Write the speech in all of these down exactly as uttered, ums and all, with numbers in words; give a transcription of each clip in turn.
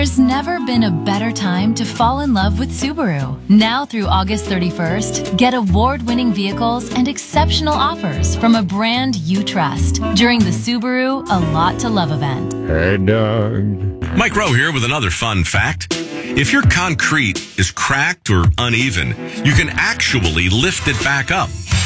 There's never been a better time to fall in love with Subaru. Now through August thirty-first, get award-winning vehicles and exceptional offers from a brand you trust during the Subaru A Lot to Love event. Hey, Doug. Mike Rowe here with another fun fact. If your concrete is cracked or uneven, you can actually lift it back up.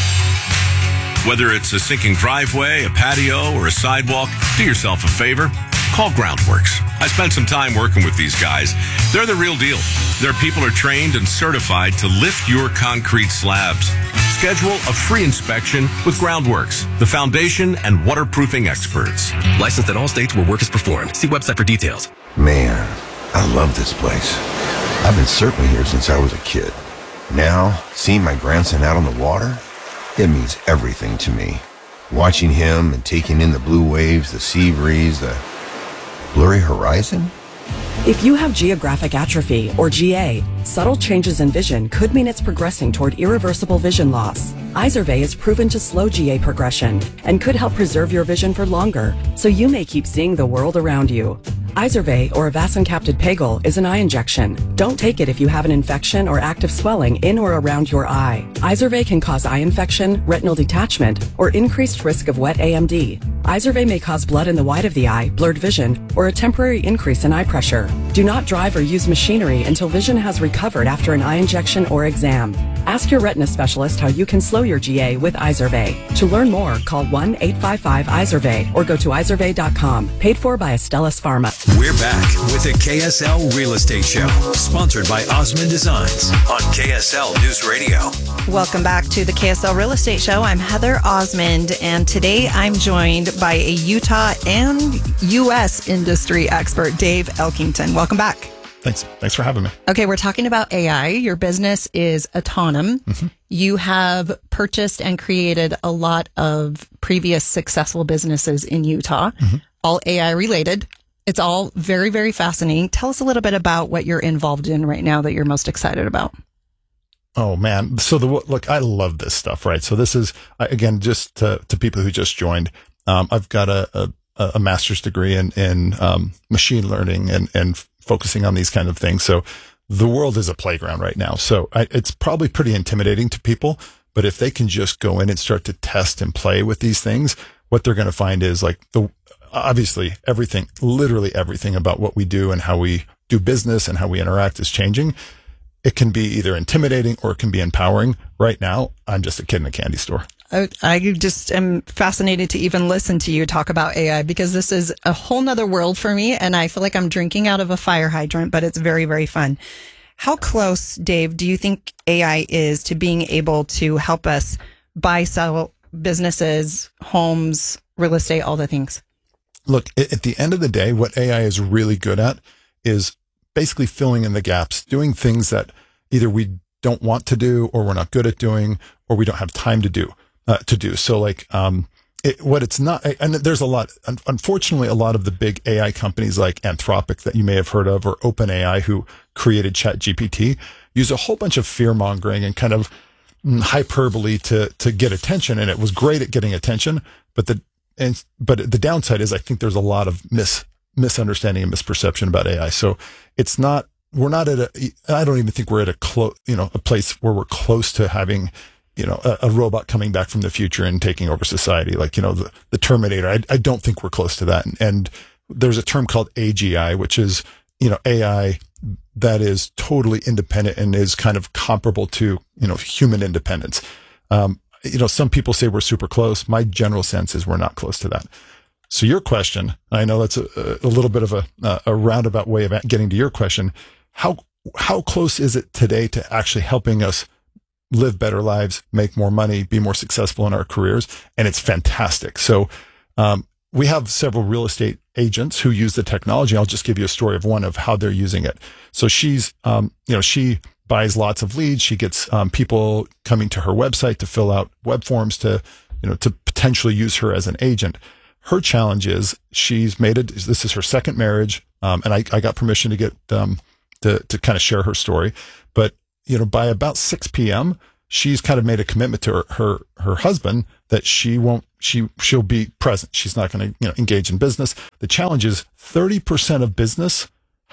Whether it's a sinking driveway, a patio, or a sidewalk, do yourself a favor. Call Groundworks. I spent some time working with these guys. They're the real deal. Their people are trained and certified to lift your concrete slabs. Schedule a free inspection with Groundworks, the foundation and waterproofing experts. Licensed in all states where work is performed. See website for details. Man, I love this place. I've been surfing here since I was a kid. Now, seeing my grandson out on the water, it means everything to me. Watching him and taking in the blue waves, the sea breeze, the blurry horizon. If you have geographic atrophy, or G A, subtle changes in vision could mean it's progressing toward irreversible vision loss. Izervay is proven to slow G A progression and could help preserve your vision for longer, so you may keep seeing the world around you. Izervay, or avacincaptad pegol, is an eye injection. Don't take it if you have an infection or active swelling in or around your eye. Izervay can cause eye infection, retinal detachment, or increased risk of wet A M D. Izervay may cause blood in the white of the eye, blurred vision, or a temporary increase in eye pressure. Do not drive or use machinery until vision has recovered after an eye injection or exam. Ask your retina specialist how you can slow your G A with Izervay. To learn more, call one eight five five Izervay or go to izervay dot com. Paid for by Astellas Pharma. We're back with the K S L Real Estate Show, sponsored by Osmond Designs on K S L News Radio. Welcome back to the K S L Real Estate Show. I'm Heather Osmond, and today I'm joined by a Utah and U S industry expert, Dave Elkington. Welcome back. Thanks. Thanks for having me. Okay, we're talking about A I. Your business is Autonom. Mm-hmm. You have purchased and created a lot of previous successful businesses in Utah, mm-hmm. all A I related. It's all very, very fascinating. Tell us a little bit about what you're involved in right now that you're most excited about. Oh, man. So the look, I love this stuff, right? So this is, again, just to, to people who just joined, um, I've got a, a, a master's degree in, in um, machine learning and, and focusing on these kind of things. So the world is a playground right now. So I, it's probably pretty intimidating to people, but if they can just go in and start to test and play with these things, what they're going to find is like the, obviously everything, literally everything about what we do and how we do business and how we interact is changing. It can be either intimidating or it can be empowering. Right now, I'm just a kid in a candy store. I, I just am fascinated to even listen to you talk about A I because this is a whole nother world for me. And I feel like I'm drinking out of a fire hydrant, but it's very, very fun. How close, Dave, do you think A I is to being able to help us buy, sell businesses, homes, real estate, all the things? Look, at the end of the day, what A I is really good at is basically filling in the gaps, doing things that either we don't want to do or we're not good at doing or we don't have time to do. Uh, to do. So like, um, it, what it's not, and there's a lot, unfortunately, a lot of the big A I companies like Anthropic that you may have heard of or OpenAI who created ChatGPT use a whole bunch of fear mongering and kind of hyperbole to, to get attention. And it was great at getting attention, but the, and, but the downside is I think there's a lot of mis, misunderstanding and misperception about A I. So it's not, we're not at a, I don't even think we're at a close, you know, a place where we're close to having, you know, a, a robot coming back from the future and taking over society, like, you know, the, the Terminator. I, I don't think we're close to that. And, and there's a term called A G I, which is, you know, A I that is totally independent and is kind of comparable to, you know, human independence. Um, you know, some people say we're super close. My general sense is we're not close to that. So your question, I know that's a, a little bit of a, a roundabout way of getting to your question. How, how close is it today to actually helping us live better lives, make more money, be more successful in our careers? And it's fantastic. So, um, we have several real estate agents who use the technology. I'll just give you a story of one of how they're using it. So she's, um, you know, she buys lots of leads. She gets, um, people coming to her website to fill out web forms to, you know, to potentially use her as an agent. Her challenge is she's made it, this is her second marriage. Um, and I, I got permission to get, um, to, to kind of share her story, but you know, by about six p.m., she's kind of made a commitment to her, her, her husband that she won't, she, she'll be present. She's not going to, you know, engage in business. The challenge is thirty percent of business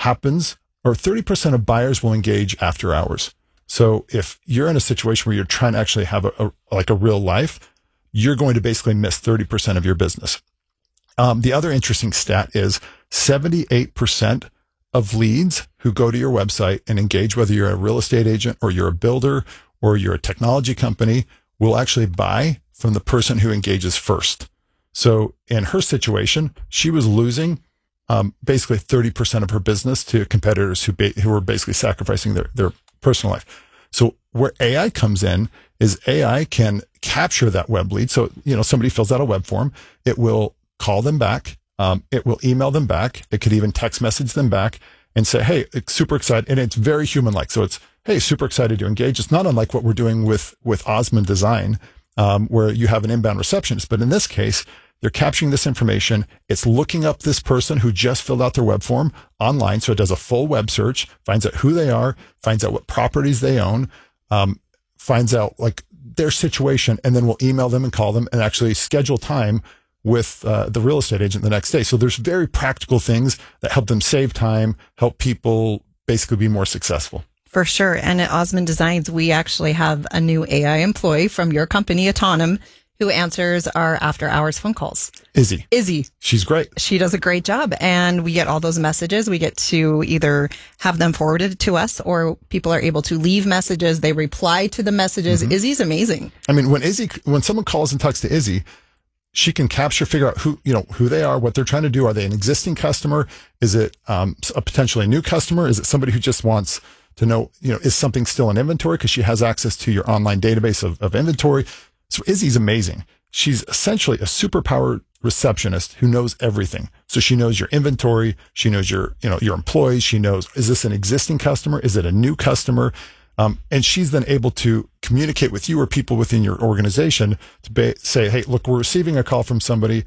happens, or thirty percent of buyers will engage after hours. So if you're in a situation where you're trying to actually have a, a like a real life, you're going to basically miss thirty percent of your business. Um, the other interesting stat is seventy-eight percent of leads who go to your website and engage, whether you're a real estate agent or you're a builder or you're a technology company, will actually buy from the person who engages first. So in her situation, she was losing um, basically thirty percent of her business to competitors who ba- who were basically sacrificing their, their personal life. So where A I comes in is A I can capture that web lead. So, you know, somebody fills out a web form. It will call them back. Um, it will email them back. It could even text message them back and say, hey, it's super excited. And it's very human-like. So it's, hey, super excited to engage. It's not unlike what we're doing with, with Osmond Design, um, where you have an inbound receptionist. But in this case, they're capturing this information. It's looking up this person who just filled out their web form online. So it does a full web search, finds out who they are, finds out what properties they own, um, finds out like their situation, and then we'll email them and call them and actually schedule time with uh, the real estate agent the next day. So there's very practical things that help them save time, help people basically be more successful. For sure. And at Osmond Designs, we actually have a new A I employee from your company, Autonom, who answers our after hours phone calls. Izzy. Izzy. She's great. She does a great job. And we get all those messages. We get to either have them forwarded to us, or people are able to leave messages. They reply to the messages. Mm-hmm. Izzy's amazing. I mean, when Izzy, when someone calls and talks to Izzy, she can capture, figure out who, you know, who they are, what they're trying to do. Are they an existing customer? Is it um, a potentially new customer? Is it somebody who just wants to know, you know, is something still in inventory? Because she has access to your online database of, of inventory. So Izzy's amazing. She's essentially a superpowered receptionist who knows everything. So she knows your inventory. She knows your, you know, your employees. She knows, is this an existing customer? Is it a new customer? Um, and she's then able to communicate with you or people within your organization to ba- say, hey, look, we're receiving a call from somebody.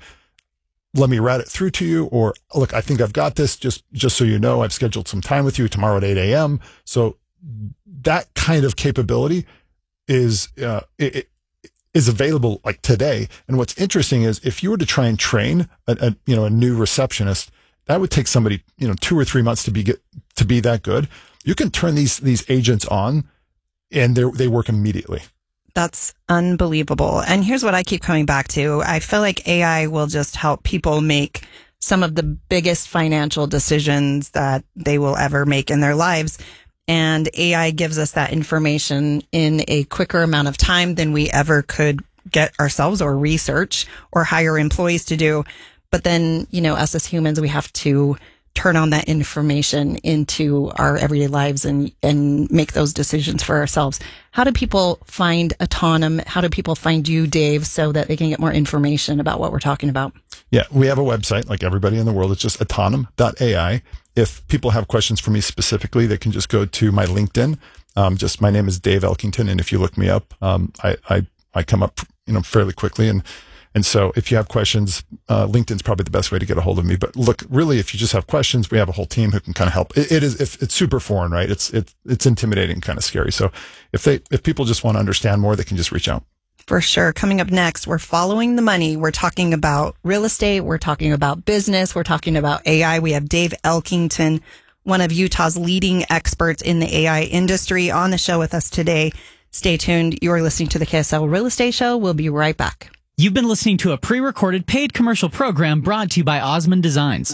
Let me route it through to you. Or look, I think I've got this. Just, just so you know, I've scheduled some time with you tomorrow at eight a.m. So that kind of capability is, uh, it, it is available like today. And what's interesting is if you were to try and train a, a you know, a new receptionist, that would take somebody, you know, two or three months to be get, to be that good. You can turn these, these agents on and they they work immediately. That's unbelievable. And here's what I keep coming back to. I feel like A I will just help people make some of the biggest financial decisions that they will ever make in their lives. And A I gives us that information in a quicker amount of time than we ever could get ourselves or research or hire employees to do. But then, you know, us as humans, we have to turn on that information into our everyday lives and, and make those decisions for ourselves. How do people find Autonom? How do people find you, Dave, so that they can get more information about what we're talking about? Yeah, we have a website like everybody in the world. It's just autonom dot A I. If people have questions for me specifically, they can just go to my LinkedIn. Um, just my name is Dave Elkington. And if you look me up, um, I, I, I come up, you know, fairly quickly. And And so if you have questions, uh, LinkedIn's probably the best way to get a hold of me. But look, really, if you just have questions, we have a whole team who can kind of help. It, it is, if it's super foreign, right? It's, it, it's intimidating, kind of scary. So if they, if people just want to understand more, they can just reach out. For sure. Coming up next, we're following the money. We're talking about real estate. We're talking about business. We're talking about A I. We have Dave Elkington, one of Utah's leading experts in the A I industry, on the show with us today. Stay tuned. You're listening to the K S L Real Estate Show. We'll be right back. You've been listening to a pre-recorded paid commercial program brought to you by Osmond Designs.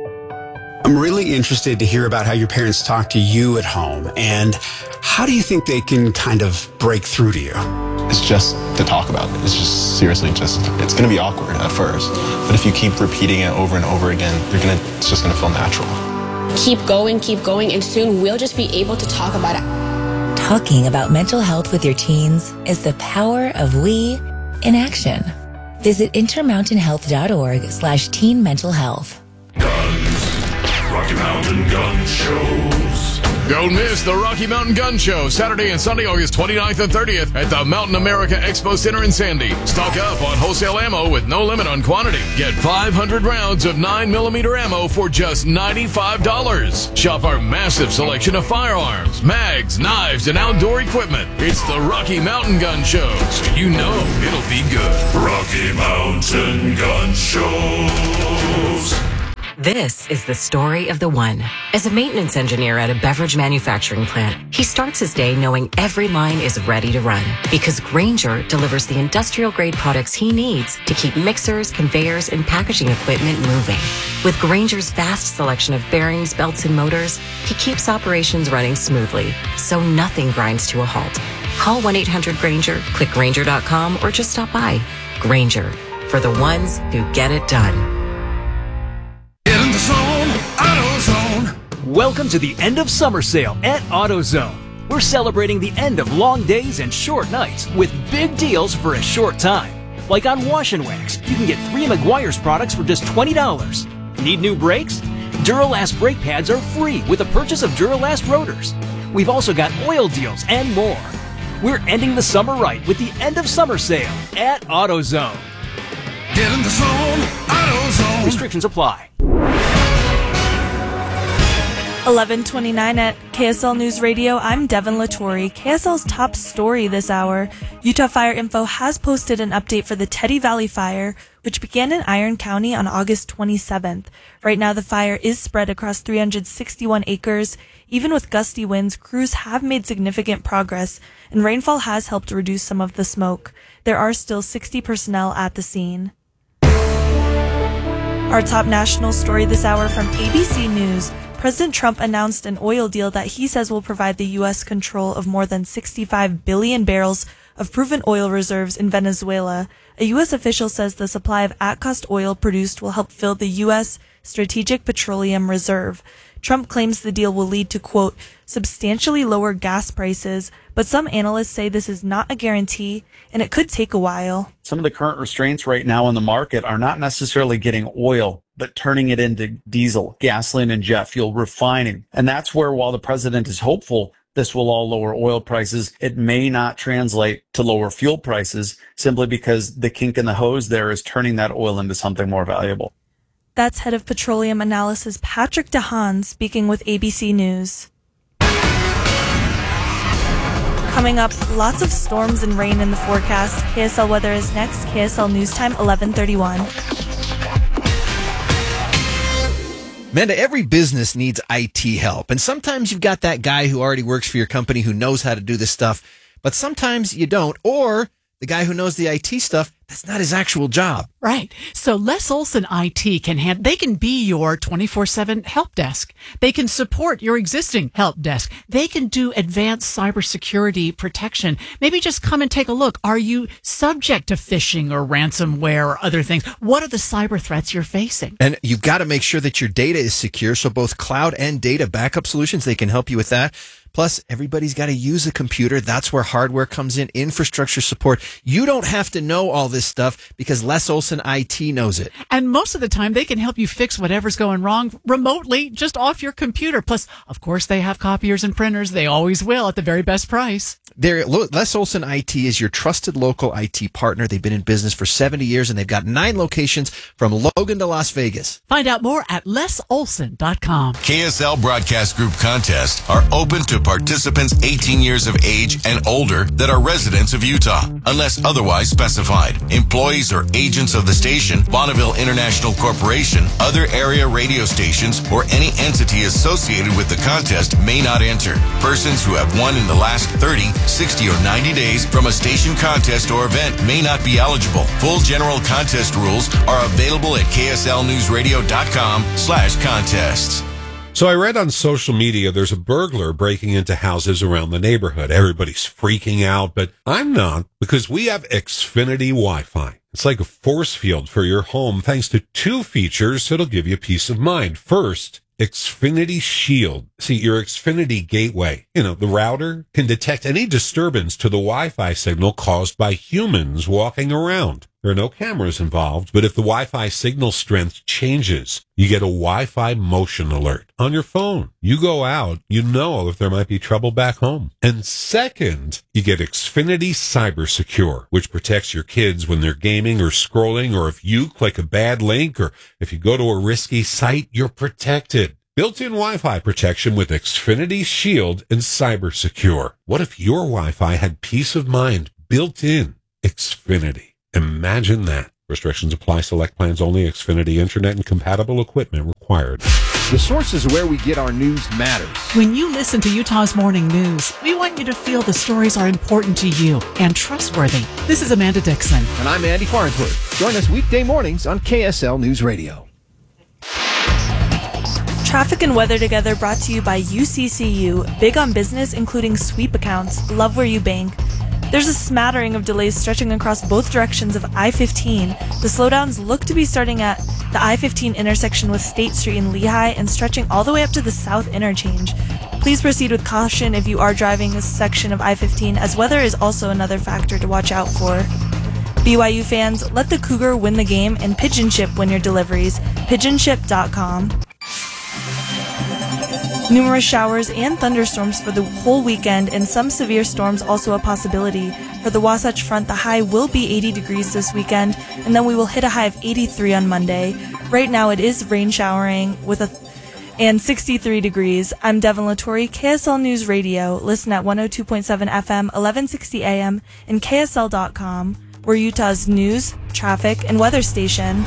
I'm really interested to hear about how your parents talk to you at home, and how do you think they can kind of break through to you? It's just to talk about it. It's just seriously just, it's going to be awkward at first, but if you keep repeating it over and over again, you're gonna, it's just going to feel natural. Keep going, keep going, and soon we'll just be able to talk about it. Talking about mental health with your teens is the power of we in action. Visit intermountainhealth.org slash teen mental health. Guns. Rocky Mountain Gun Shows. Don't miss the Rocky Mountain Gun Show, Saturday and Sunday, August twenty-ninth and thirtieth at the Mountain America Expo Center in Sandy. Stock up on wholesale ammo with no limit on quantity. Get five hundred rounds of nine millimeter ammo for just ninety-five dollars. Shop our massive selection of firearms, mags, knives, and outdoor equipment. It's the Rocky Mountain Gun Show, so you know it'll be good. Rocky Mountain Gun Shows. This is the story of the one. As a maintenance engineer at a beverage manufacturing plant, he starts his day knowing every line is ready to run because Grainger delivers the industrial-grade products he needs to keep mixers, conveyors, and packaging equipment moving. With Grainger's vast selection of bearings, belts, and motors, he keeps operations running smoothly, so nothing grinds to a halt. Call one eight hundred Grainger, click Grainger dot com, or just stop by. Grainger, for the ones who get it done. In the zone, AutoZone. Welcome to the end of summer sale at AutoZone. We're celebrating the end of long days and short nights with big deals for a short time. Like on Wash and Wax, you can get three Meguiar's products for just twenty dollars. Need new brakes? Duralast brake pads are free with the purchase of Duralast rotors. We've also got oil deals and more. We're ending the summer right with the end of summer sale at AutoZone. Get in the zone, AutoZone. Restrictions apply. eleven twenty-nine at K S L News Radio. I'm Devin Latore. K S L's top story this hour. Utah Fire Info has posted an update for the Teddy Valley Fire, which began in Iron County on August twenty-seventh. Right now, the fire is spread across three hundred sixty-one acres. Even with gusty winds, crews have made significant progress, and rainfall has helped reduce some of the smoke. There are still sixty personnel at the scene. Our top national story this hour from A B C News. President Trump announced an oil deal that he says will provide the U S control of more than sixty-five billion barrels of proven oil reserves in Venezuela. A U S official says the supply of at-cost oil produced will help fill the U S Strategic Petroleum Reserve. Trump claims the deal will lead to, quote, substantially lower gas prices, but some analysts say this is not a guarantee and it could take a while. Some of the current restraints right now in the market are not necessarily getting oil, but turning it into diesel, gasoline, and jet fuel, refining. And that's where, while the president is hopeful this will all lower oil prices, it may not translate to lower fuel prices simply because the kink in the hose there is turning that oil into something more valuable. That's Head of Petroleum Analysis Patrick DeHaan speaking with A B C News. Coming up, lots of storms and rain in the forecast. K S L weather is next. K S L News Time, eleven thirty-one. Amanda, every business needs I T help. And sometimes you've got that guy who already works for your company who knows how to do this stuff. But sometimes you don't. Or the guy who knows the I T stuff, that's not his actual job. Right. So Les Olson I T can hand, they can be your twenty-four seven help desk. They can support your existing help desk. They can do advanced cybersecurity protection. Maybe just come and take a look. Are you subject to phishing or ransomware or other things? What are the cyber threats you're facing? And you've got to make sure that your data is secure. So both cloud and data backup solutions, they can help you with that. Plus, everybody's got to use a computer. That's where hardware comes in, infrastructure support. You don't have to know all this stuff because Les Olson I T knows it. And most of the time, they can help you fix whatever's going wrong remotely, just off your computer. Plus, of course, they have copiers and printers. They always will at the very best price. They're, Les Olson I T is your trusted local I T partner. They've been in business for seventy years, and they've got nine locations from Logan to Las Vegas. Find out more at les olson dot com. K S L Broadcast Group contests are open to participants eighteen years of age and older that are residents of Utah, unless otherwise specified. Employees or agents of the station, Bonneville International Corporation, other area radio stations, or any entity associated with the contest may not enter. Persons who have won in the last thirty, sixty, or ninety days from a station contest or event may not be eligible. Full general contest rules are available at K S L news radio dot com slash contests. So I read on social media there's a burglar breaking into houses around the neighborhood. Everybody's freaking out, but I'm not, because we have Xfinity Wi-Fi. It's like a force field for your home thanks to two features that'll give you peace of mind. First, Xfinity Shield. See, your Xfinity gateway, you know, the router can detect any disturbance to the Wi-Fi signal caused by humans walking around. There are no cameras involved, but if the Wi-Fi signal strength changes, you get a Wi-Fi motion alert on your phone. You go out, you know if there might be trouble back home. And second, you get Xfinity Cyber Secure, which protects your kids when they're gaming or scrolling, or if you click a bad link, or if you go to a risky site, you're protected. Built-in Wi-Fi protection with Xfinity Shield and Cyber Secure. What if your Wi-Fi had peace of mind built in? Xfinity. Imagine that. Restrictions apply. Select plans only. Xfinity Internet and compatible equipment required. The sources where we get our news matters. When you listen to Utah's Morning News, we want you to feel the stories are important to you and trustworthy. This is Amanda Dixon. And I'm Andy Farnsworth. Join us weekday mornings on K S L News Radio. Traffic and weather together brought to you by U C C U. Big on business, including sweep accounts. Love where you bank. There's a smattering of delays stretching across both directions of I fifteen. The slowdowns look to be starting at the I fifteen intersection with State Street in Lehigh and stretching all the way up to the South Interchange. Please proceed with caution if you are driving this section of I fifteen, as weather is also another factor to watch out for. B Y U fans, let the Cougar win the game and Pigeon Ship win your deliveries. pigeon ship dot com. Numerous showers and thunderstorms for the whole weekend, and some severe storms also a possibility. For the Wasatch Front, the high will be eighty degrees this weekend, and then we will hit a high of eighty-three on Monday. Right now it is rain showering with a and sixty-three degrees. I'm Devin Latore, K S L News Radio. Listen at one oh two point seven F M, eleven sixty A M, and K S L dot com. We're Utah's news, traffic, and weather station.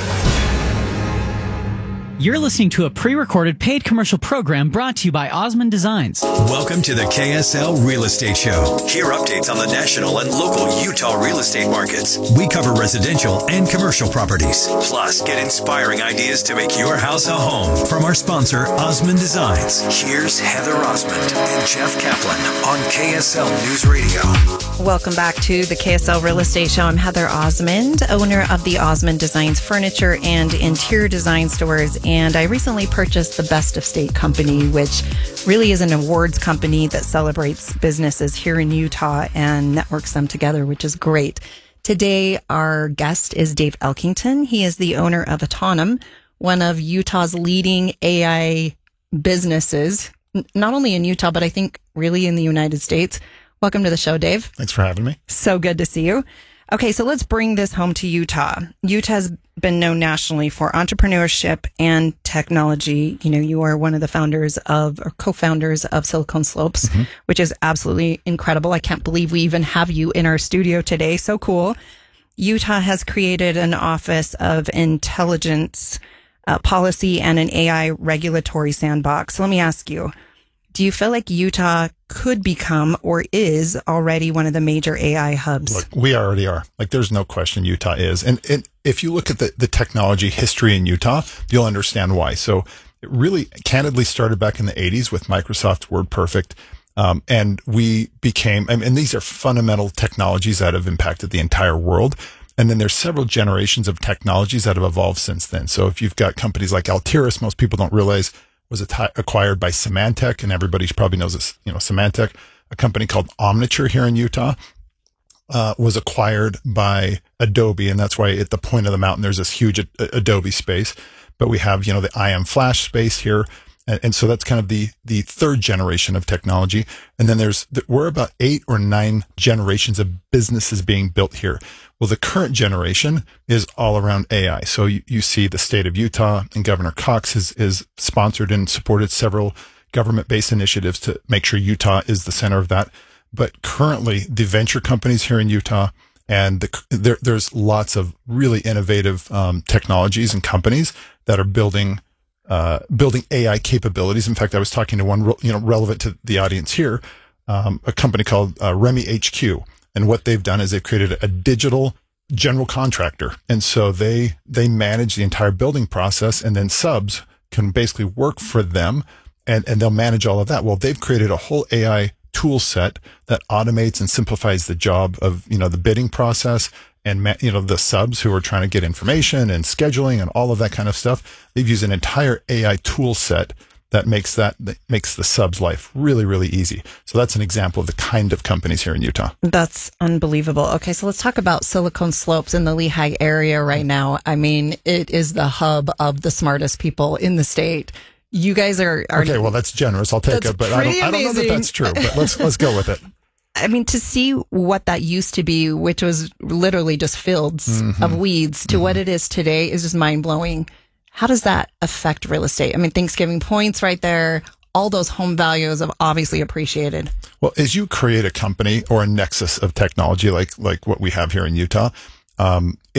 You're listening to a pre-recorded paid commercial program brought to you by Osmond Designs. Welcome to the K S L Real Estate Show. Hear updates on the national and local Utah real estate markets. We cover residential and commercial properties. Plus, get inspiring ideas to make your house a home from our sponsor, Osmond Designs. Here's Heather Osmond and Jeff Kaplan on K S L News Radio. Welcome back to the K S L Real Estate Show. I'm Heather Osmond, owner of the Osmond Designs Furniture and Interior Design Stores. And I recently purchased the Best of State Company, which really is an awards company that celebrates businesses here in Utah and networks them together, which is great. Today, our guest is Dave Elkington. He is the owner of Autonom, one of Utah's leading A I businesses, not only in Utah, but I think really in the United States. Welcome to the show, Dave. Thanks for having me. So good to see you. Okay, so let's bring this home to Utah. Utah's been known nationally for entrepreneurship and technology. You know, you are one of the founders of, or co-founders of Silicon Slopes, mm-hmm. which is absolutely incredible. I can't believe we even have you in our studio today. So cool. Utah has created an Office of Intelligence uh, Policy and an A I regulatory sandbox. Let me ask you, do you feel like Utah could become or is already one of the major A I hubs? Look, we already are. Like, there's no question Utah is. And, and if you look at the, the technology history in Utah, you'll understand why. So it really candidly started back in the eighties with Microsoft WordPerfect. Um, and we became, I mean, and these are fundamental technologies that have impacted the entire world. And then there's several generations of technologies that have evolved since then. So if you've got companies like Altiris, most people don't realize was acquired by Symantec, and everybody probably knows this, you know, Symantec. A company called Omniture here in Utah uh, was acquired by Adobe, and that's why at the point of the mountain there's this huge a- Adobe space. But we have, you know, the I M Flash space here, and, and so that's kind of the the third generation of technology. And then there's we're about eight or nine generations of businesses being built here. Well, the current generation is all around A I. So you, you see the state of Utah, and Governor Cox has, has sponsored and supported several government-based initiatives to make sure Utah is the center of that. But currently, the venture companies here in Utah, and the, there, there's lots of really innovative um, technologies and companies that are building uh, building A I capabilities. In fact, I was talking to one, you know, relevant to the audience here, um, a company called uh, Remy H Q. And what they've done is they've created a digital general contractor. And so they, they manage the entire building process, and then subs can basically work for them, and, and they'll manage all of that. Well, they've created a whole A I tool set that automates and simplifies the job of, you know, the bidding process and, you know, the subs who are trying to get information and scheduling and all of that kind of stuff. They've used an entire A I tool set that makes that, that makes the subs life really, really easy. So that's an example of the kind of companies here in Utah. That's unbelievable. Okay, so let's talk about Silicon Slopes in the Lehigh area right now. I mean, it is the hub of the smartest people in the state. You guys are, are okay. Well, that's generous. I'll take it, but I don't, I don't know that that's true. But let's let's go with it. I mean, to see what that used to be, which was literally just fields mm-hmm. of weeds, to mm-hmm. what it is today, is just mind blowing. How does that affect real estate? I mean, Thanksgiving points right there, all those home values have obviously appreciated. Well, as you create a company or a nexus of technology like like what we have here in Utah, um, it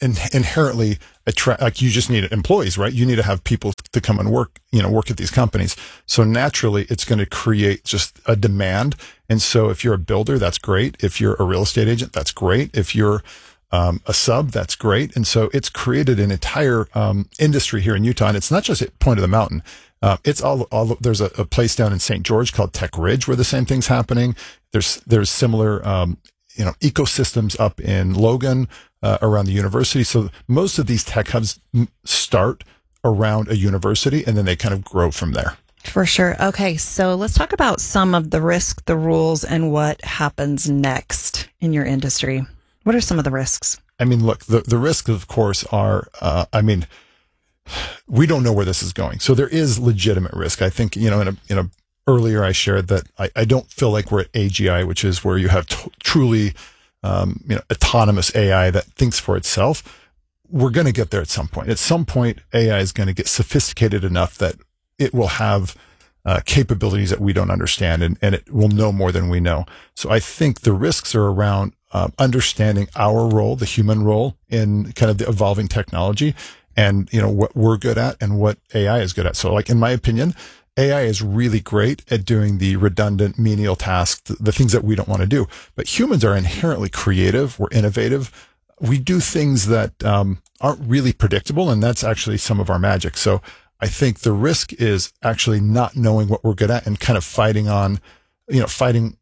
in, inherently attract, like you just need employees, right? You need to have people to come and work, you know, work at these companies. So naturally it's going to create just a demand. And so if you're a builder, that's great. If you're a real estate agent, that's great. If you're um, a sub, that's great. And so it's created an entire um, industry here in Utah. And it's not just at Point of the Mountain. Uh, it's all, all there's a, a place down in Saint George called Tech Ridge where the same thing's happening. There's, there's similar, um, you know, ecosystems up in Logan, uh, around the university. So most of these tech hubs start around a university and then they kind of grow from there. For sure. Okay. So let's talk about some of the risk, the rules, and what happens next in your industry. What are some of the risks? I mean, look, the, the risks, of course, are, uh, I mean, we don't know where this is going. So there is legitimate risk. I think, you know, in a, in a, earlier I shared that I, I don't feel like we're at A G I, which is where you have t- truly, um, you know, autonomous A I that thinks for itself. We're going to get there at some point. At some point, A I is going to get sophisticated enough that it will have uh, capabilities that we don't understand, and, and it will know more than we know. So I think the risks are around uh, understanding our role, the human role in kind of the evolving technology, and, you know, what we're good at and what A I is good at. So like, in my opinion, A I is really great at doing the redundant menial tasks, the things that we don't want to do. But humans are inherently creative. We're innovative. We do things that um, aren't really predictable, and that's actually some of our magic. So I think the risk is actually not knowing what we're good at and kind of fighting on, you know, fighting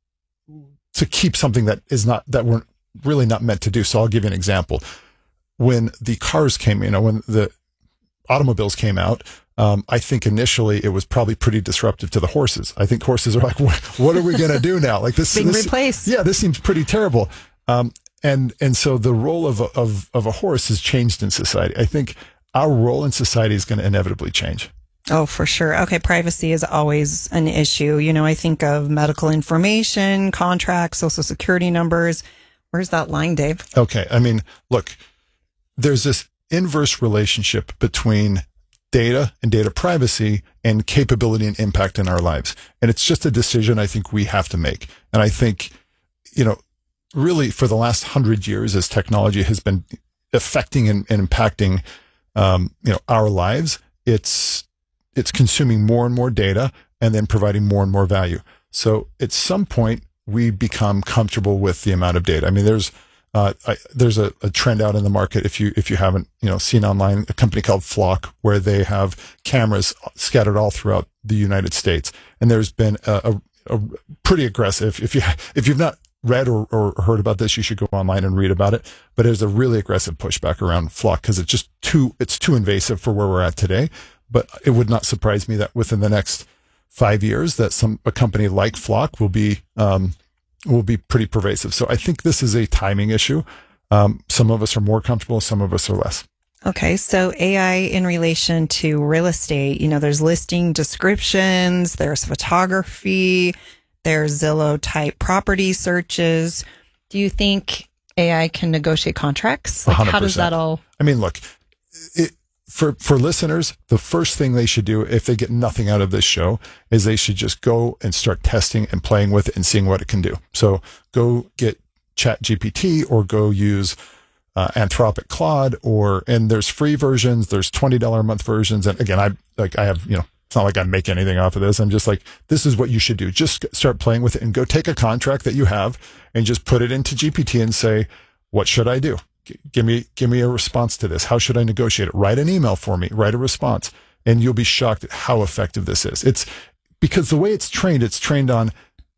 to keep something that is not, that we're really not meant to do. So I'll give you an example. When the cars came, you know, when the automobiles came out, Um, I think initially it was probably pretty disruptive to the horses. I think horses are like, what, what are we going to do now? Like this, being this, replaced. Yeah, this seems pretty terrible. Um, and, and so the role of, a, of, of a horse has changed in society. I think our role in society is going to inevitably change. Oh, for sure. Okay. Privacy is always an issue. You know, I think of medical information, contracts, social security numbers. Where's that line, Dave? Okay. I mean, look, there's this inverse relationship between data and data privacy and capability and impact in our lives. And it's just a decision I think we have to make. And I think, you know, really for the last hundred years, as technology has been affecting and, and impacting, um, you know, our lives, it's, it's consuming more and more data and then providing more and more value. So at some point we become comfortable with the amount of data. I mean, there's, Uh, I, there's a, a trend out in the market. If you, if you haven't, you know, seen online, a company called Flock, where they have cameras scattered all throughout the United States. And there's been a, a, a pretty aggressive, if you, if you've not read or, or heard about this, you should go online and read about it. But there's a really aggressive pushback around Flock because it's just too, it's too invasive for where we're at today. But it would not surprise me that within the next five years that some, a company like Flock will be, um, will be pretty pervasive. So I think this is a timing issue. Um, some of us are more comfortable, some of us are less. Okay. So A I in relation to real estate, you know, there's listing descriptions, there's photography, there's Zillow type property searches. Do you think A I can negotiate contracts? Like, one hundred percent. how does that all? I mean, look, it, for, for listeners, the first thing they should do if they get nothing out of this show is they should just go and start testing and playing with it and seeing what it can do. So go get ChatGPT or go use uh, Anthropic Claude, or, and there's free versions, there's twenty dollars a month versions. And again, I like, I have, you know, it's not like I make anything off of this. I'm just like, this is what you should do. Just start playing with it and go take a contract that you have and just put it into G P T and say, what should I do? Give me, give me a response to this. How should I negotiate it? Write an email for me, write a response, and you'll be shocked at how effective this is. It's because the way it's trained, it's trained on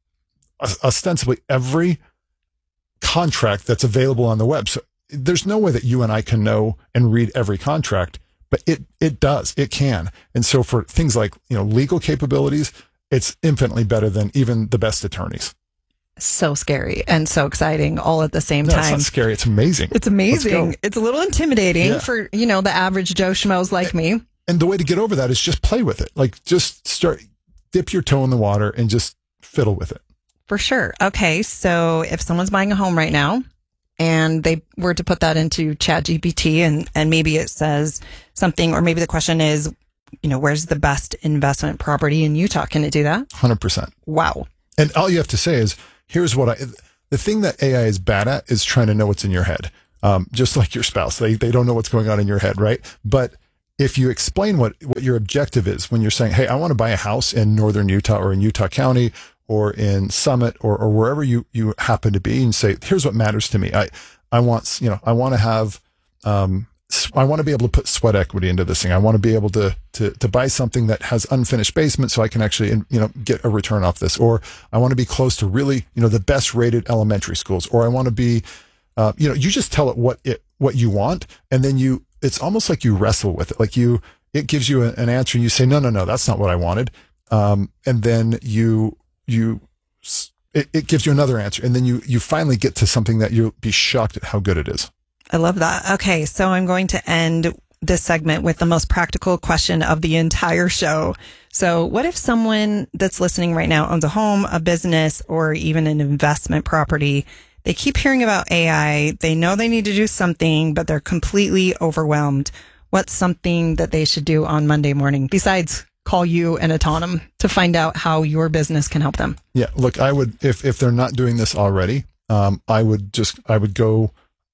ostensibly every contract that's available on the web. So there's no way that you and I can know and read every contract, but it, it does, it can. And so for things like, you know, legal capabilities, it's infinitely better than even the best attorneys. So scary and so exciting all at the same no, time. It's not scary. It's amazing. It's amazing. It's a little intimidating yeah. for, you know, the average Joe Schmoes like and, me. And the way to get over that is just play with it. Like just start, dip your toe in the water and just fiddle with it. For sure. Okay. So if someone's buying a home right now and they were to put that into ChatGPT and, and maybe it says something, or maybe the question is, you know, where's the best investment property in Utah? Can it do that? one hundred percent. Wow. And all you have to say is, here's what I, the thing that A I is bad at is trying to know what's in your head. Um, just like your spouse, they they don't know what's going on in your head, right? But if you explain what, what your objective is when you're saying, hey, I want to buy a house in northern Utah or in Utah County or in Summit or, or wherever you, you happen to be, and say, here's what matters to me. I, I want, you know, I want to have, um, I want to be able to put sweat equity into this thing. I want to be able to, to, to buy something that has unfinished basement so I can actually, you know, get a return off this. Or I want to be close to really, you know, the best rated elementary schools, or I want to be, uh, you know, you just tell it what it, what you want. And then you, it's almost like you wrestle with it. Like you, it gives you a, an answer and you say, no, no, no, that's not what I wanted. Um, and then you, you, it, it gives you another answer. And then you, you finally get to something that you'll be shocked at how good it is. I love that. Okay. So I'm going to end this segment with the most practical question of the entire show. So what if someone that's listening right now owns a home, a business, or even an investment property? They keep hearing about A I. They know they need to do something, but they're completely overwhelmed. What's something that they should do on Monday morning besides call you and Autonom to find out how your business can help them? Yeah, look, I would, if, if they're not doing this already, um, I would just, I would go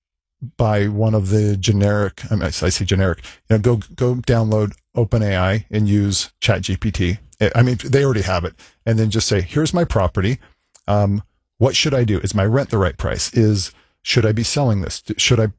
buy one of the generic, I, mean, I say generic, you know, go, go download OpenAI and use ChatGPT. I mean, they already have it. And then just say, here's my property. Um, What should I do? Is my rent the right price? Is, should I be selling this? Should I,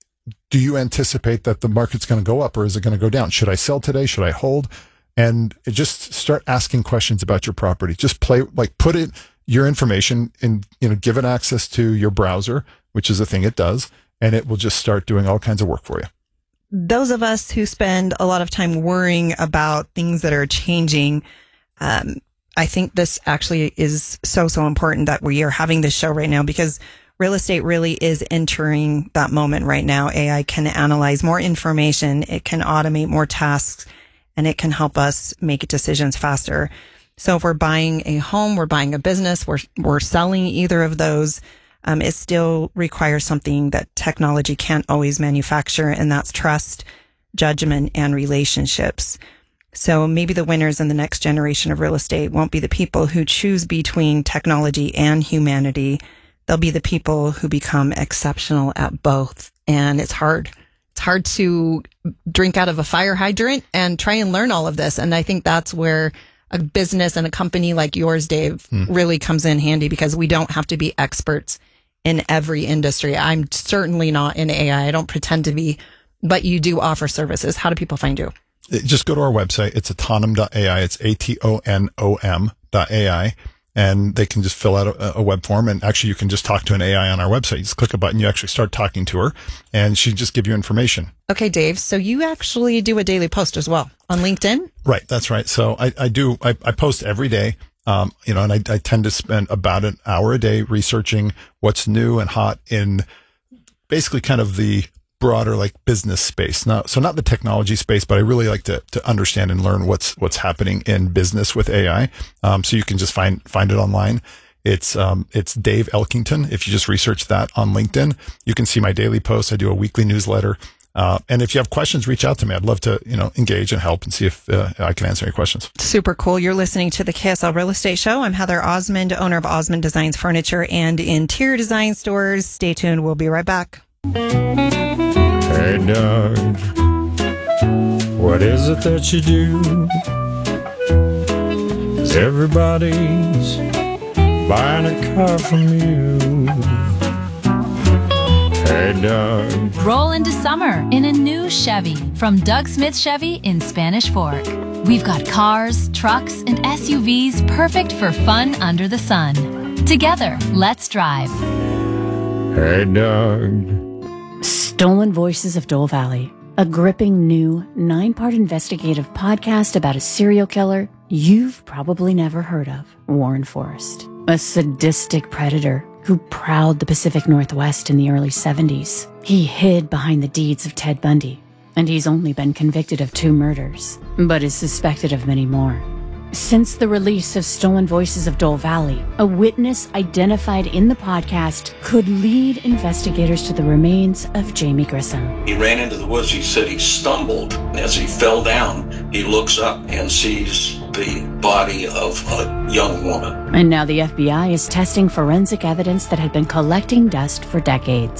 do you anticipate that the market's going to go up or is it going to go down? Should I sell today? Should I hold? And just start asking questions about your property. Just play, like put it, your information and, you know, give it access to your browser, which is the thing it does. And it will just start doing all kinds of work for you. Those of us who spend a lot of time worrying about things that are changing, um, I think this actually is so, so important that we are having this show right now, because real estate really is entering that moment right now. A I can analyze more information. It can automate more tasks, and it can help us make decisions faster. So if we're buying a home, we're buying a business, we're, we're selling either of those, um, it still requires something that technology can't always manufacture, and that's trust, judgment, and relationships. So maybe the winners in the next generation of real estate won't be the people who choose between technology and humanity. They'll be the people who become exceptional at both. And it's hard. It's hard to drink out of a fire hydrant and try and learn all of this. And I think that's where a business and a company like yours, Dave, mm. really comes in handy, because we don't have to be experts in every industry. I'm certainly not in A I. I don't pretend to be, but you do offer services. How do people find you? Just go to our website. It's autonom dot A I. It's A T O N O M dot A I. And they can just fill out a, a web form. And actually, you can just talk to an A I on our website. You just click a button. You actually start talking to her, and she just give you information. Okay, Dave. So you actually do a daily post as well on LinkedIn? Right. That's right. So I, I do, I, I post every day. Um, you know, and I, I tend to spend about an hour a day researching what's new and hot in basically kind of the broader like business space. Now, so not the technology space, but I really like to to understand and learn what's what's happening in business with A I. Um, so you can just find find it online. It's um it's Dave Elkington. If you just research that on LinkedIn, you can see my daily posts. I do a weekly newsletter. Uh, and if you have questions, reach out to me. I'd love to, you know, engage and help and see if uh, I can answer any questions. Super cool. You're listening to the K S L Real Estate Show. I'm Heather Osmond, owner of Osmond Designs Furniture and Interior Design Stores. Stay tuned. We'll be right back. Hey, Doug, what is it that you do? 'Cause everybody's buying a car from you. Hey, Doug. Roll into summer in a new Chevy from Doug Smith Chevy in Spanish Fork. We've got cars, trucks, and S U Vs perfect for fun under the sun. Together, let's drive. Hey, Doug. Stolen Voices of Dole Valley, a gripping new nine-part investigative podcast about a serial killer you've probably never heard of, Warren Forrest, a sadistic predator who prowled the Pacific Northwest in the early seventies. He hid behind the deeds of Ted Bundy, and he's only been convicted of two murders, but is suspected of many more. Since the release of Stolen Voices of Dole Valley, a witness identified in the podcast could lead investigators to the remains of Jamie Grissom. He ran into the woods. He said he stumbled. As he fell down, he looks up and sees the body of a young woman. And now the F B I is testing forensic evidence that had been collecting dust for decades.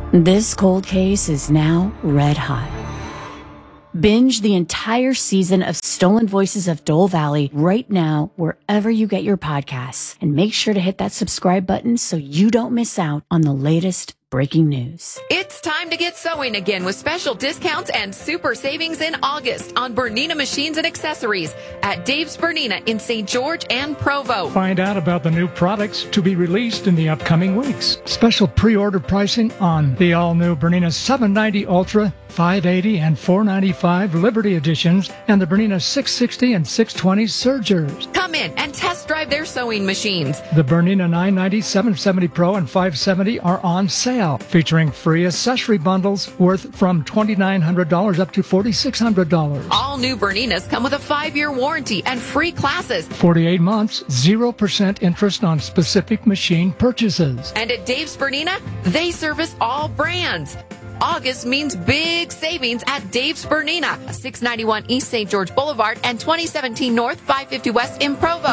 This cold case is now red hot. Binge the entire season of Stolen Voices of Dole Valley right now, wherever you get your podcasts. And make sure to hit that subscribe button so you don't miss out on the latest breaking news. It's time to get sewing again with special discounts and super savings in August on Bernina machines and accessories at Dave's Bernina in Saint George and Provo. Find out about the new products to be released in the upcoming weeks. Special pre-order pricing on the all-new Bernina seven ninety Ultra, five eighty, and four ninety-five Liberty editions, and the Bernina six sixty and six twenty Surgers. Come in and test drive their sewing machines. The Bernina nine ninety, seven seventy Pro, and five seventy are on sale, featuring free accessory bundles worth from twenty-nine hundred dollars up to forty-six hundred dollars. All new Berninas come with a five-year warranty and free classes. forty-eight months, zero percent interest on specific machine purchases. And at Dave's Bernina, they service all brands. August means big savings at Dave's Bernina, six ninety-one East Saint George Boulevard and twenty seventeen North, five fifty West in Provo.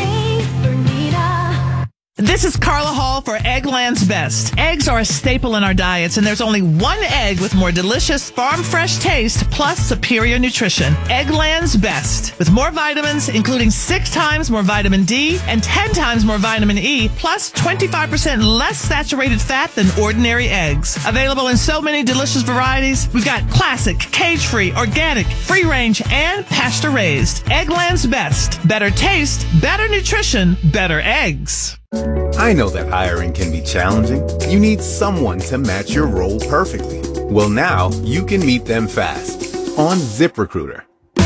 This is Carla Hall for Eggland's Best. Eggs are a staple in our diets, and there's only one egg with more delicious farm-fresh taste plus superior nutrition. Eggland's Best. With more vitamins, including six times more vitamin D and ten times more vitamin E, plus twenty-five percent less saturated fat than ordinary eggs. Available in so many delicious varieties. We've got classic, cage-free, organic, free-range, and pasture-raised. Eggland's Best. Better taste, better nutrition, better eggs. I know that hiring can be challenging. You need someone to match your role perfectly. Well, now you can meet them fast on ZipRecruiter.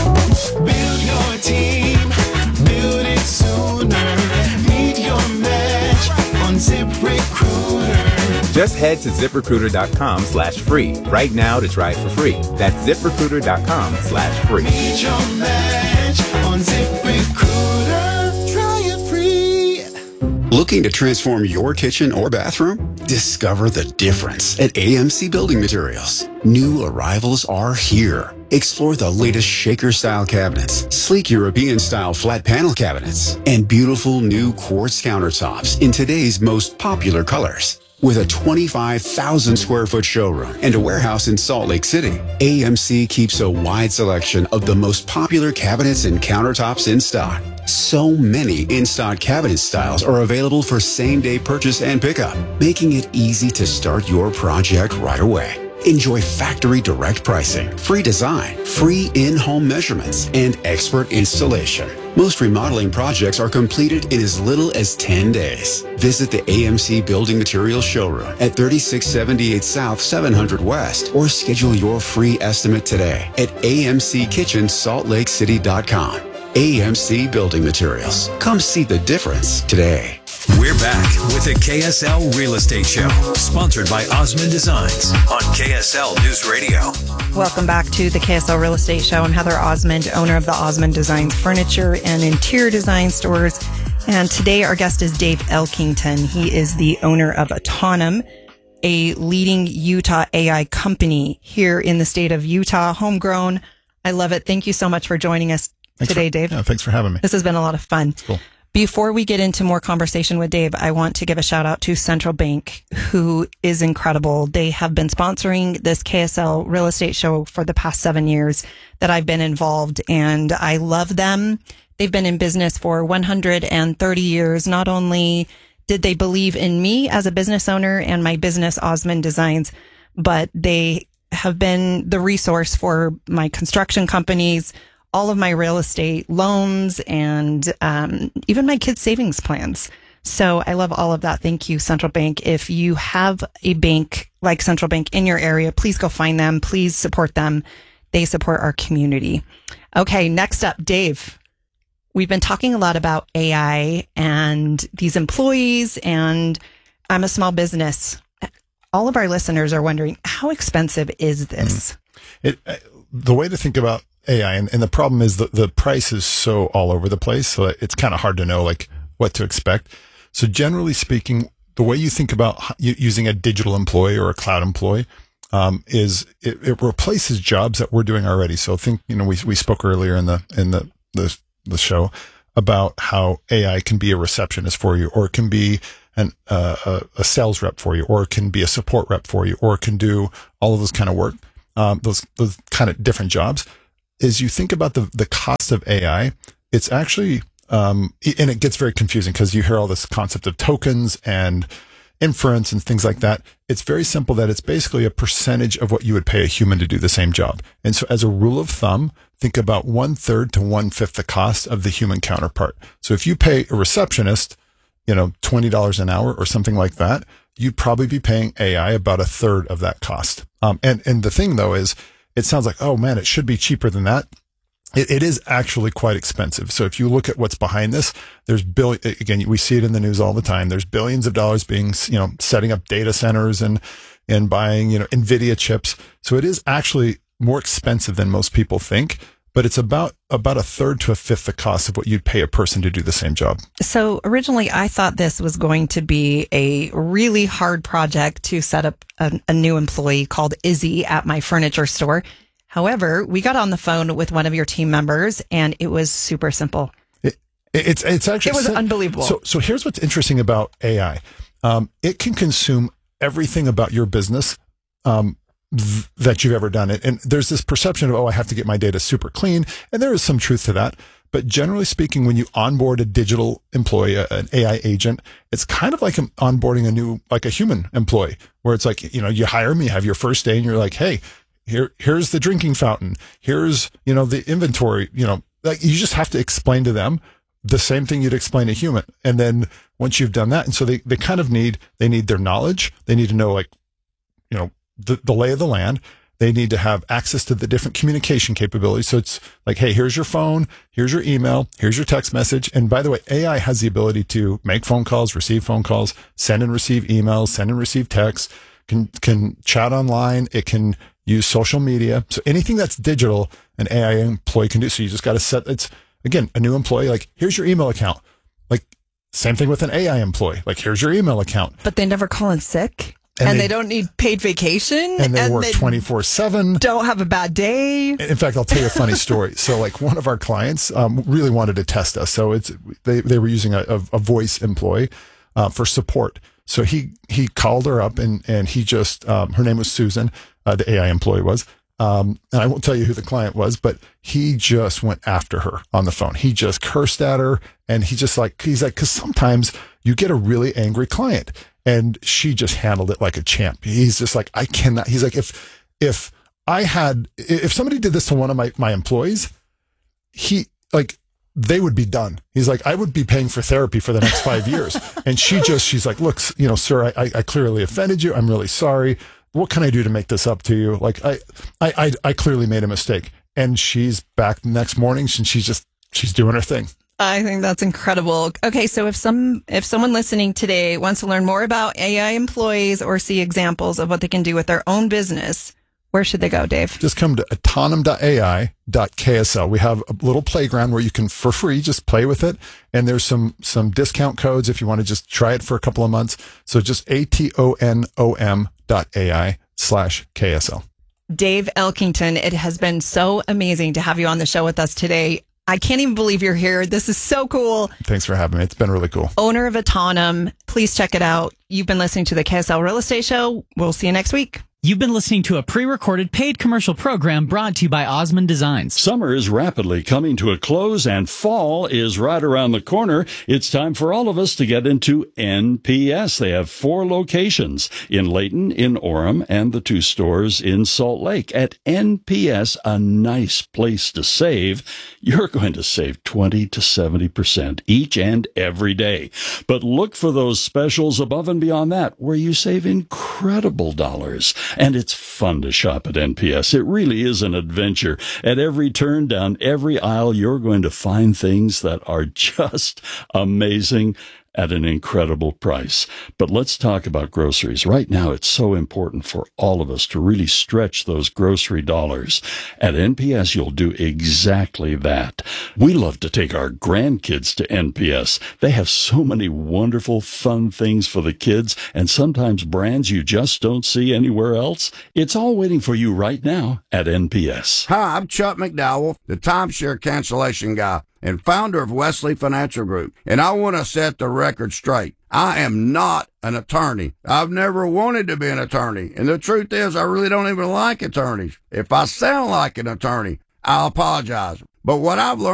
Build your team, build it sooner. Meet your match on ZipRecruiter. Just head to ZipRecruiter.com slash free right now to try it for free. That's ZipRecruiter.com slash free. Meet your match on ZipRecruiter. Try it free. Looking to transform your kitchen or bathroom? Discover the difference at A M C Building Materials. New arrivals are here. Explore the latest shaker-style cabinets, sleek European-style flat panel cabinets, and beautiful new quartz countertops in today's most popular colors. With a twenty-five thousand square foot showroom and a warehouse in Salt Lake City, A M C keeps a wide selection of the most popular cabinets and countertops in stock. So many in-stock cabinet styles are available for same-day purchase and pickup, making it easy to start your project right away. Enjoy factory direct pricing, free design, free in-home measurements, and expert installation. Most remodeling projects are completed in as little as ten days. Visit the A M C Building Materials showroom at thirty-six seventy-eight South, seven hundred West, or schedule your free estimate today at A M C Kitchen Salt Lake City dot com. A M C Building Materials. Come see the difference today. We're back with the K S L Real Estate Show, sponsored by Osmond Designs on K S L News Radio. Welcome back to the K S L Real Estate Show. I'm Heather Osmond, owner of the Osmond Designs Furniture and Interior Design Stores. And today our guest is Dave Elkington. He is the owner of Autonom, a leading Utah A I company here in the state of Utah, homegrown. I love it. Thank you so much for joining us Thanks today, for, Dave. Yeah, thanks for having me. This has been a lot of fun. Cool. Before we get into more conversation with Dave, I want to give a shout out to Central Bank, who is incredible. They have been sponsoring this K S L Real Estate Show for the past seven years that I've been involved, and I love them. They've been in business for one hundred thirty years. Not only did they believe in me as a business owner and my business, Osmond Designs, but they have been the resource for my construction companies, all of my real estate loans, and um, even my kids' savings plans. So I love all of that. Thank you, Central Bank. If you have a bank like Central Bank in your area, please go find them. Please support them. They support our community. Okay, next up, Dave. We've been talking a lot about A I and these employees, and I'm a small business. All of our listeners are wondering, how expensive is this? It, uh, the way to think about A I, and, and the problem is that the price is so all over the place, so it's kind of hard to know like what to expect. So generally speaking, the way you think about using a digital employee or a cloud employee um, is it, it replaces jobs that we're doing already. So think, you know, we we spoke earlier in the in the the, the show about how A I can be a receptionist for you, or it can be an, uh, a, a sales rep for you, or it can be a support rep for you, or it can do all of those kind of work, um, those, those kind of different jobs. Is you think about the, the cost of A I, it's actually, um, and it gets very confusing because you hear all this concept of tokens and inference and things like that. It's very simple that it's basically a percentage of what you would pay a human to do the same job. And so as a rule of thumb, think about one third to one fifth the cost of the human counterpart. So if you pay a receptionist, you know, twenty dollars an hour or something like that, you'd probably be paying A I about a third of that cost. Um, and, and the thing though is, it sounds like, oh man, it should be cheaper than that. It, it is actually quite expensive. So if you look at what's behind this, there's billion, again, we see it in the news all the time. There's billions of dollars being, you know, setting up data centers and, and buying, you know, NVIDIA chips. So it is actually more expensive than most people think, but it's about, about a third to a fifth the cost of what you'd pay a person to do the same job. So originally I thought this was going to be a really hard project to set up a, a new employee called Izzy at my furniture store. However, we got on the phone with one of your team members and it was super simple. It, it's, it's actually, it was sim- unbelievable. So, so here's what's interesting about A I. Um, it can consume everything about your business, um, th- that you've ever done it. And there's this perception of, oh, I have to get my data super clean. And there is some truth to that. But generally speaking, when you onboard a digital employee, an A I agent, it's kind of like onboarding a new, like a human employee, where it's like, you know, you hire them, you have your first day and you're like, hey, here, here's the drinking fountain. Here's, you know, the inventory, you know, like you just have to explain to them the same thing you'd explain to a human. And then once you've done that, and so they, they kind of need, they need their knowledge. They need to know, like, you know, the, the lay of the land. They need to have access to the different communication capabilities. So it's like, hey, here's your phone, here's your email, here's your text message. And by the way, A I has the ability to make phone calls, receive phone calls, send and receive emails, send and receive texts, can, can chat online. It can use social media. So anything that's digital, an A I employee can do. So you just got to set, it's again, a new employee, like, here's your email account. Like, same thing with an A I employee. Like, here's your email account. But they never call in sick. And, and they, they don't need paid vacation. And they and work twenty-four seven. Don't have a bad day. In fact, I'll tell you a funny story. So like one of our clients um, really wanted to test us. So it's they, they were using a, a, a voice employee uh, for support. So he he called her up and, and he just, um, her name was Susan, uh, the A I employee was. Um, and I won't tell you who the client was, but he just went after her on the phone. He just cursed at her. And he just like, he's like, because sometimes you get a really angry client. And she just handled it like a champ. He's just like, I cannot. He's like, if, if I had, if somebody did this to one of my, my employees, he like, they would be done. He's like, I would be paying for therapy for the next five years. And she just, she's like, look, you know, sir, I, I clearly offended you. I'm really sorry. What can I do to make this up to you? Like, I, I, I, I clearly made a mistake. And she's back the next morning and she's just, she's doing her thing. I think that's incredible. Okay, so if some if someone listening today wants to learn more about A I employees or see examples of what they can do with their own business, where should they go, Dave? Just come to autonom dot A I dot K S L. We have a little playground where you can, for free, just play with it. And there's some some discount codes if you want to just try it for a couple of months. So just A T O N O M dot A I slash K S L. Dave Elkington, it has been so amazing to have you on the show with us today. I can't even believe you're here. This is so cool. Thanks for having me. It's been really cool. Owner of Autonom. Please check it out. You've been listening to the K S L Real Estate Show. We'll see you next week. You've been listening to a pre-recorded paid commercial program brought to you by Osmond Designs. Summer is rapidly coming to a close and fall is right around the corner. It's time for all of us to get into N P S. They have four locations in Layton, in Orem, and the two stores in Salt Lake. At N P S, a nice place to save. You're going to save twenty to seventy percent each and every day. But look for those specials above and beyond that where you save incredible dollars. And it's fun to shop at N P S. It really is an adventure. At every turn down every aisle, you're going to find things that are just amazing at an incredible price. But let's talk about groceries. Right now, it's so important for all of us to really stretch those grocery dollars. At N P S, you'll do exactly that. We love to take our grandkids to N P S. They have so many wonderful, fun things for the kids, and sometimes brands you just don't see anywhere else. It's all waiting for you right now at N P S. Hi, I'm Chuck McDowell, the timeshare cancellation guy and founder of Wesley Financial Group, and I want to set the record straight. I am not an attorney. I've never wanted to be an attorney. And the truth is, I really don't even like attorneys. If I sound like an attorney, I'll apologize. But what I've learned